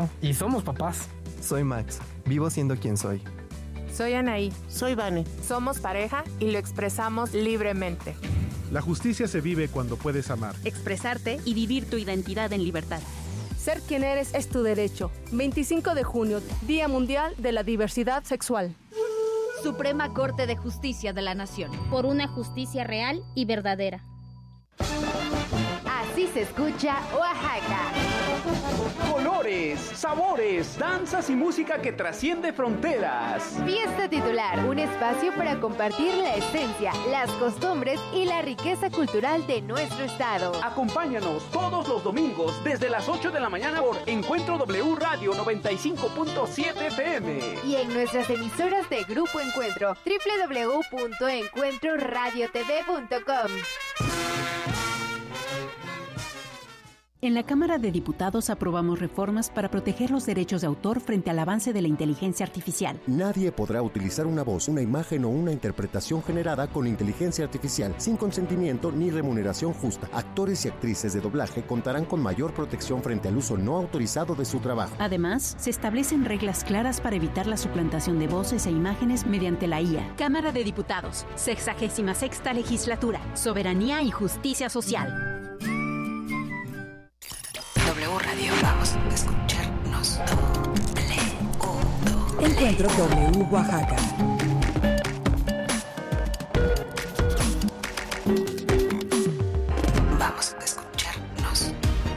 Alberto y somos papás. Soy Max, vivo siendo quien soy. Soy Anaí. Soy Vane. Somos pareja y lo expresamos libremente. La justicia se vive cuando puedes amar, expresarte y vivir tu identidad en libertad. Ser quien eres es tu derecho. 25 de junio, Día Mundial de la Diversidad Sexual. Suprema Corte de Justicia de la Nación. Por una justicia real y verdadera. Así se escucha Oaxaca. Colores, sabores, danzas y música que trasciende fronteras. Fiesta Titular, un espacio para compartir la esencia, las costumbres y la riqueza cultural de nuestro estado. Acompáñanos todos los domingos desde las 8 de la mañana por Encuentro W Radio 95.7 FM. Y en nuestras emisoras de Grupo Encuentro, www.encuentroradiotv.com. En la Cámara de Diputados aprobamos reformas para proteger los derechos de autor frente al avance de la inteligencia artificial. Nadie podrá utilizar una voz, una imagen o una interpretación generada con inteligencia artificial sin consentimiento ni remuneración justa. Actores y actrices de doblaje contarán con mayor protección frente al uso no autorizado de su trabajo. Además, se establecen reglas claras para evitar la suplantación de voces e imágenes mediante la IA. Cámara de Diputados, 66ª Legislatura, Soberanía y Justicia Social. W Radio, vamos a escucharnos. Encuentro W Oaxaca. Vamos a escucharnos.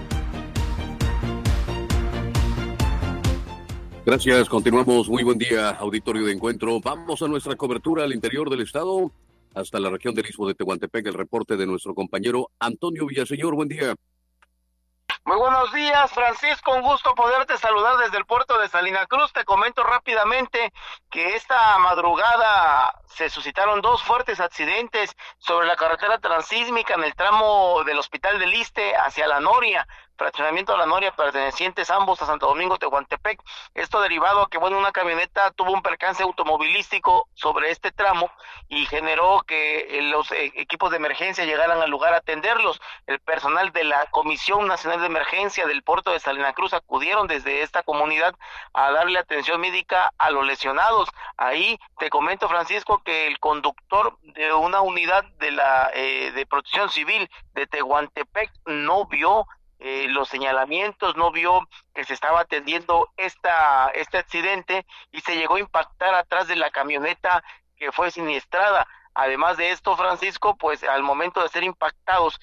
Gracias, continuamos. Muy buen día, auditorio de Encuentro. Vamos a nuestra cobertura al interior del estado, hasta la región del Istmo de Tehuantepec, el reporte de nuestro compañero Antonio Villaseñor. Buen día. Muy buenos días, Francisco, un gusto poderte saludar desde el puerto de Salina Cruz. Te comento rápidamente que esta madrugada se suscitaron dos fuertes accidentes sobre la carretera transísmica en el tramo del Hospital del Iste hacia La Noria, fraccionamiento de La Noria, pertenecientes ambos a Santo Domingo Tehuantepec. Esto derivado a que, una camioneta tuvo un percance automovilístico sobre este tramo y generó que los equipos de emergencia llegaran al lugar a atenderlos. El personal de la Comisión Nacional de Emergencia del puerto de Salina Cruz acudieron desde esta comunidad a darle atención médica a los lesionados. Ahí te comento, Francisco, que el conductor de una unidad de la de Protección Civil de Tehuantepec no vio los señalamientos, no vio que se estaba atendiendo este accidente y se llegó a impactar atrás de la camioneta que fue siniestrada. Además de esto, Francisco, pues al momento de ser impactados,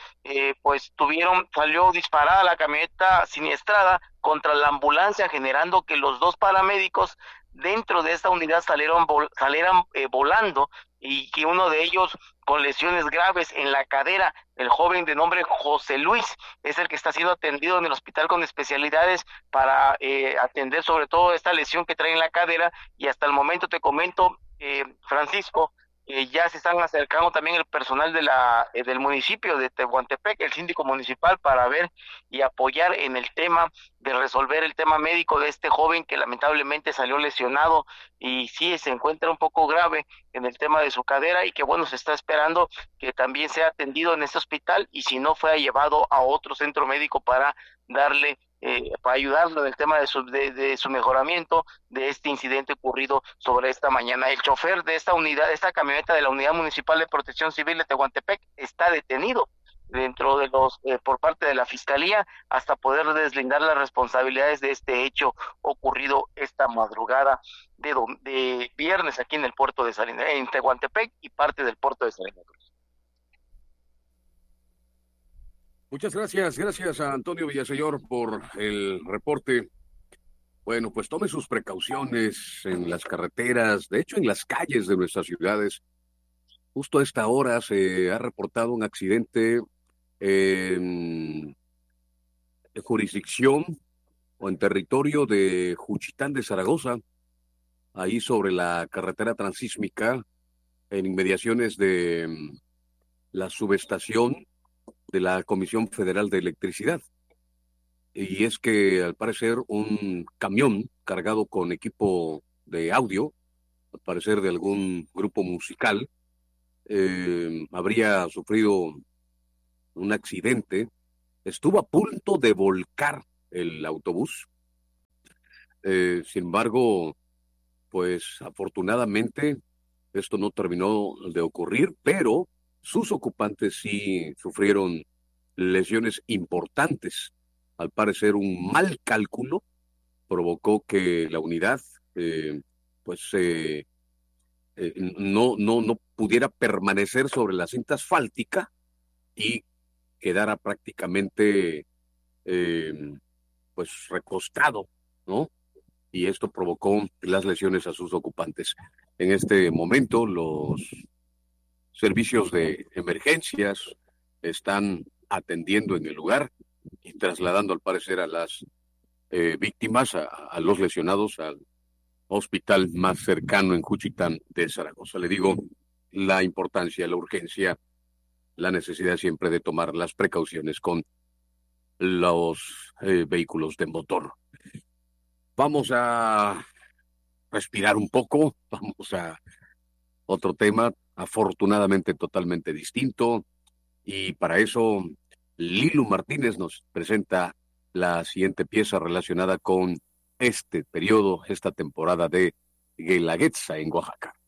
salió disparada la camioneta siniestrada contra la ambulancia, generando que los dos paramédicos dentro de esta unidad salieran volando, y que uno de ellos con lesiones graves en la cadera. El joven de nombre José Luis es el que está siendo atendido en el hospital con especialidades para atender sobre todo esta lesión que trae en la cadera. Y hasta el momento te comento, Francisco, ya se están acercando también el personal del municipio de Tehuantepec, el síndico municipal, para ver y apoyar en el tema de resolver el tema médico de este joven que lamentablemente salió lesionado y sí se encuentra un poco grave en el tema de su cadera, y que se está esperando que también sea atendido en este hospital, y si no, fue llevado a otro centro médico para darle para ayudarlo en el tema de su mejoramiento de este incidente ocurrido sobre esta mañana. El chofer de esta unidad, esta camioneta de la Unidad Municipal de Protección Civil de Tehuantepec, está detenido dentro de por parte de la Fiscalía hasta poder deslindar las responsabilidades de este hecho ocurrido esta madrugada de viernes aquí en el puerto de Salina, en Tehuantepec y parte del puerto de Salina Cruz. Muchas gracias a Antonio Villaseñor por el reporte. Bueno, pues tome sus precauciones en las carreteras, de hecho en las calles de nuestras ciudades. Justo a esta hora se ha reportado un accidente en jurisdicción o en territorio de Juchitán de Zaragoza, ahí sobre la carretera transísmica, en inmediaciones de la subestación de la Comisión Federal de Electricidad. Y es que al parecer un camión cargado con equipo de audio, al parecer de algún grupo musical, habría sufrido un accidente. Estuvo a punto de volcar el autobús Sin embargo, pues afortunadamente esto no terminó de ocurrir, pero sus ocupantes sí sufrieron lesiones importantes. Al parecer, un mal cálculo provocó que la unidad no pudiera permanecer sobre la cinta asfáltica y quedara prácticamente recostado, ¿no? Y esto provocó las lesiones a sus ocupantes. En este momento, los servicios de emergencias están atendiendo en el lugar y trasladando, al parecer, a las víctimas, a los lesionados, al hospital más cercano en Juchitán de Zaragoza. Le digo, la importancia, la urgencia, la necesidad siempre de tomar las precauciones con los vehículos de motor. Vamos a respirar un poco, vamos a otro tema, afortunadamente totalmente distinto, y para eso Lilu Martínez nos presenta la siguiente pieza relacionada con este periodo, esta temporada de Guelaguetza en Oaxaca.